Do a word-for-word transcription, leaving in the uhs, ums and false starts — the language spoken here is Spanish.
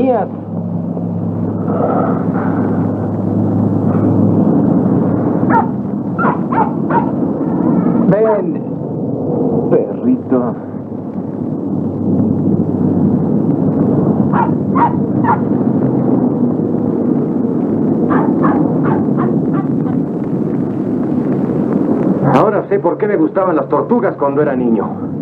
mías. Ven, perrito. Ahora sé por qué me gustaban las tortugas cuando era niño.